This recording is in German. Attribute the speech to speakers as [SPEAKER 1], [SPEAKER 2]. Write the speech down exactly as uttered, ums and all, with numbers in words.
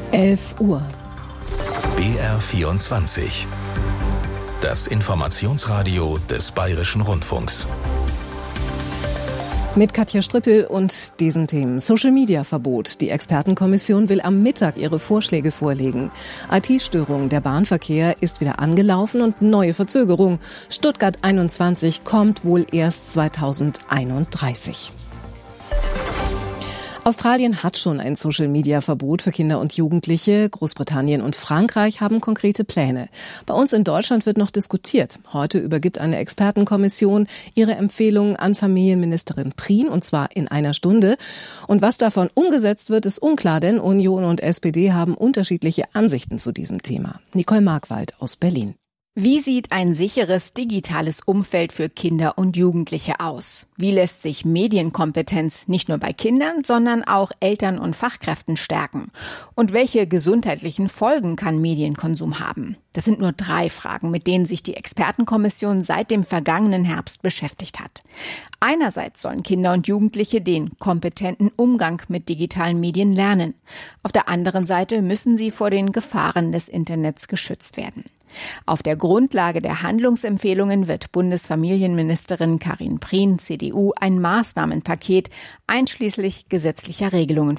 [SPEAKER 1] elf Uhr.
[SPEAKER 2] B R vierundzwanzig. Das Informationsradio des Bayerischen Rundfunks.
[SPEAKER 1] Mit Katja Strippel und diesen Themen. Social-Media-Verbot. Die Expertenkommission will am Mittag ihre Vorschläge vorlegen. I T-Störung. Der Bahnverkehr ist wieder angelaufen und neue Verzögerung. Stuttgart einundzwanzig kommt wohl erst zweitausendeinunddreißig. Australien hat schon ein Social-Media-Verbot für Kinder und Jugendliche. Großbritannien und Frankreich haben konkrete Pläne. Bei uns in Deutschland wird noch diskutiert. Heute übergibt eine Expertenkommission ihre Empfehlungen an Familienministerin Prien, und zwar in einer Stunde. Und was davon umgesetzt wird, ist unklar, denn Union und S P D haben unterschiedliche Ansichten zu diesem Thema. Nicole Markwald aus Berlin.
[SPEAKER 3] Wie sieht ein sicheres digitales Umfeld für Kinder und Jugendliche aus? Wie lässt sich Medienkompetenz nicht nur bei Kindern, sondern auch Eltern und Fachkräften stärken? Und welche gesundheitlichen Folgen kann Medienkonsum haben? Das sind nur drei Fragen, mit denen sich die Expertenkommission seit dem vergangenen Herbst beschäftigt hat. Einerseits sollen Kinder und Jugendliche den kompetenten Umgang mit digitalen Medien lernen. Auf der anderen Seite müssen sie vor den Gefahren des Internets geschützt werden. Auf der Grundlage der Handlungsempfehlungen wird Bundesfamilienministerin Karin Prien, C D U, ein Maßnahmenpaket einschließlich gesetzlicher Regelungen